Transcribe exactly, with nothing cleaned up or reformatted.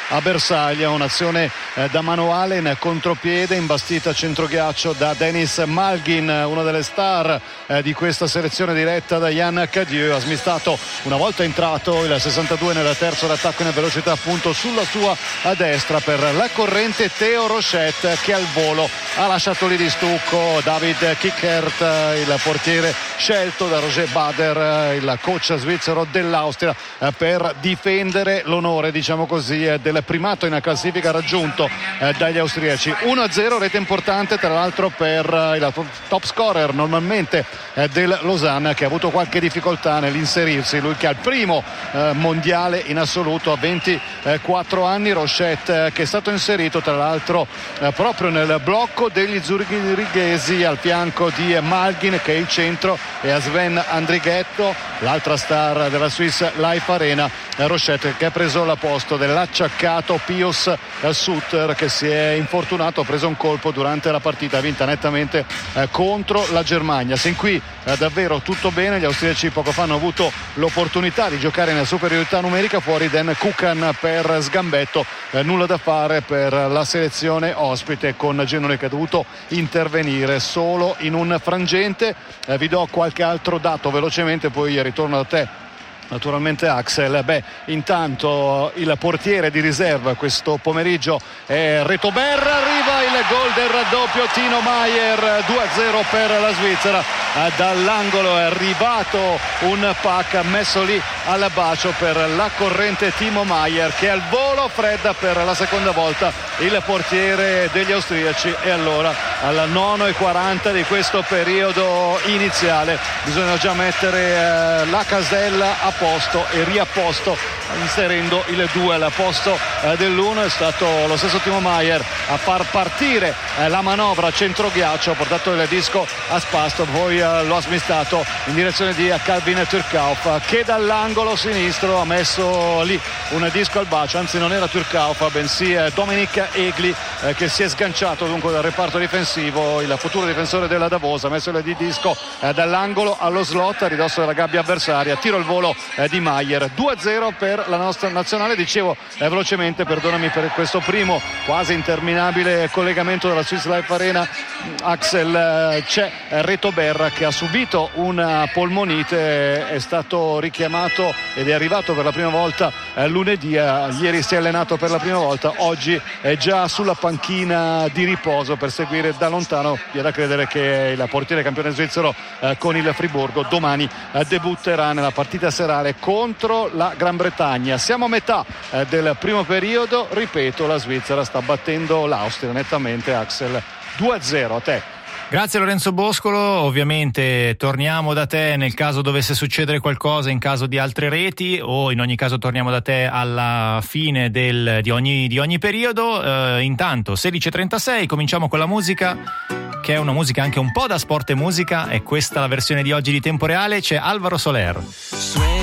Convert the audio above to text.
a bersaglia, un'azione eh, da manuale in contropiede, imbastita a centroghiaccio da Denis Malgin, una delle star eh, di questa selezione diretta da Yann Cadieux. Ha smistato una volta entrato il sessantadue nel terzo d'attacco in velocità appunto sulla sua a destra per la corrente Theo Rochette, che al volo ha lasciato lì di stucco David Kickert, il portiere scelto da Roger Bader, il coach svizzero dell'Austria, per difendere l'onore, diciamo così, del primato in classifica raggiunto dagli austriaci. uno a zero, rete importante tra l'altro per il top scorer normalmente del Lausanne, che ha avuto qualche difficoltà nell'inserirsi, lui che ha il primo mondiale in assoluto a ventiquattro anni. Rochette che è stato inserito tra l'altro proprio nel blocco degli zurighesi al fianco di Malgin, che è il centro, e a Sven Andrighetto, l'altra star della Swiss Life Arena. Rochette che ha preso la posto dell'acciaccato Pius Sutter, che si è infortunato, ha preso un colpo durante la partita vinta nettamente eh, contro la Germania. Sin qui eh, davvero tutto bene. Gli austriaci poco fa hanno avuto l'opportunità di giocare in superiorità numerica, fuori Dan Kukan per sgambetto, eh, nulla da fare per la selezione ospite, con Genone che ha dovuto intervenire solo in un frangente. Eh, vi do qualche altro dato velocemente, poi ritorno da te naturalmente Axel. Beh, intanto il portiere di riserva questo pomeriggio è Reto Berra, arriva il gol del raddoppio Tino Maier, due a zero per la Svizzera. Dall'angolo è arrivato un pack messo lì al bacio per la corrente Timo Maier, che al volo fredda per la seconda volta il portiere degli austriaci. E allora al nono e quaranta di questo periodo iniziale bisogna già mettere eh, la casella a posto e riapposto, inserendo il due al posto eh, dell'uno. È stato lo stesso Timo Maier a far partire eh, la manovra a centroghiaccio, ha portato il disco a spasto, poi eh, lo ha smistato in direzione di Calvin Turkauf, che dall'angolo sinistro ha messo lì un disco al bacio. Anzi, non era Turkauf bensì eh, Dominic Egli, eh, che si è sganciato dunque dal reparto difensivo, il futuro difensore della Davos. Ha messo il disco eh, dall'angolo allo slot a ridosso della gabbia avversaria, tiro al volo eh, di Maier. Due a zero per la nostra nazionale. Dicevo eh, velocemente, perdonami per questo primo quasi interminabile collegamento della Swiss Life Arena, Axel, eh, c'è Reto Berra che ha subito una polmonite, è stato richiamato ed è arrivato per la prima volta eh, lunedì, eh, ieri si è allenato per la prima volta, oggi è già sulla panchina di riposo per seguire da lontano. Vi è da credere che il portiere campione svizzero eh, con il Friburgo domani eh, debutterà nella partita serale contro la Gran Bretagna. Siamo a metà eh, del primo periodo, ripeto, la Svizzera sta battendo l'Austria nettamente. Axel, due a zero, a te. Grazie Lorenzo Boscolo, ovviamente torniamo da te nel caso dovesse succedere qualcosa, in caso di altre reti, o in ogni caso torniamo da te alla fine del, di, ogni, di ogni periodo. Uh, intanto sedici e trentasei, cominciamo con la musica, che è una musica anche un po' da sport e musica, è questa la versione di oggi di Tempo Reale, c'è Alvaro Soler.